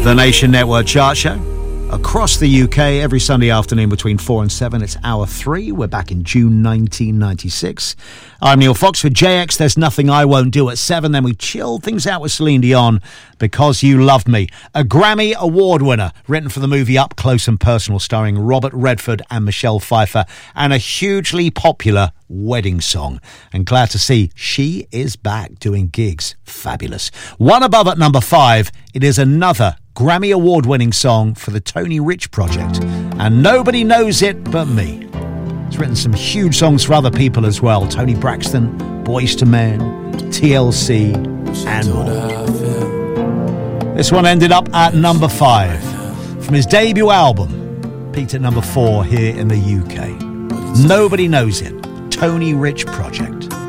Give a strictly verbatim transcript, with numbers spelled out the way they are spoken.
The Nation Network Chart Show. Across the U K, every Sunday afternoon between four and seven. It's hour three. We're back in June nineteen ninety-six. I'm Neil Fox for J X. There's Nothing I Won't Do at seven. Then we chilled things out with Celine Dion, Because You Loved Me. A Grammy Award winner, written for the movie Up Close and Personal, starring Robert Redford and Michelle Pfeiffer, and a hugely popular wedding song. And glad to see she is back doing gigs. Fabulous. One above at number five, it is another Grammy Award-winning song for the Tony Rich Project. And nobody knows it but me. It's written some huge songs for other people as well. Tony Braxton, Boyz two Men, T L C, and more. This one ended up at number five. From his debut album, peaked at number four here in the U K. Nobody knows it. Tony Rich Project.